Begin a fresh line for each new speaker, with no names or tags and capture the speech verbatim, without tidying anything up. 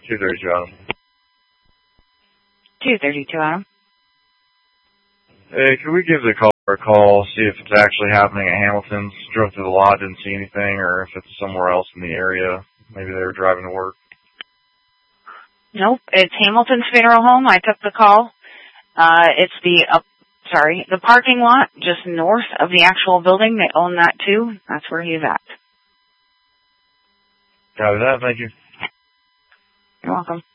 two thirty-two, Adam.
two thirty-two, Adam.
Hey, could we give the caller a call, see if it's actually happening at Hamilton's? Drove through the lot, didn't see anything, or if it's somewhere else in the area. Maybe they were driving to work.
Nope, it's Hamilton's Funeral Home. I took the call. Uh, it's the, uh, sorry, the parking lot just north of the actual building. They own that too. That's where he's at.
Copy that, thank you.
You're welcome.